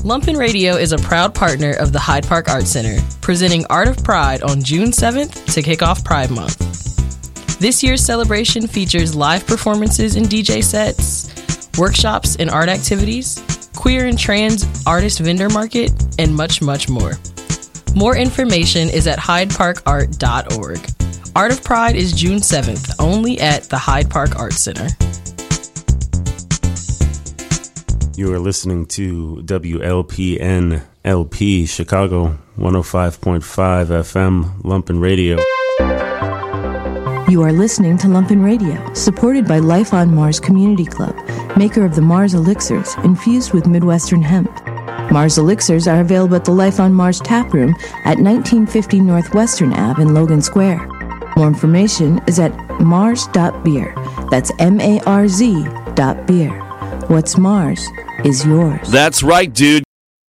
Lumpen Radio is a proud partner of the Hyde Park Art Center, presenting Art of Pride on June 7th to kick off Pride Month. This year's celebration features live performances and DJ sets, workshops and art activities, queer and trans artist vendor market, and much, much more. More information is at hydeparkart.org. Art of Pride is June 7th, only at the Hyde Park Art Center. You are listening to WLPN LP Chicago 105.5 FM Lumpen Radio. You are listening to Lumpen Radio, supported by Life on Mars Community Club, maker of the Mars Elixirs, infused with Midwestern hemp. Mars Elixirs are available at the Life on Mars tap room at 1950 Northwestern Ave in Logan Square. More information is at mars.beer. That's MARZ.beer. What's Mars is yours. That's right, dude.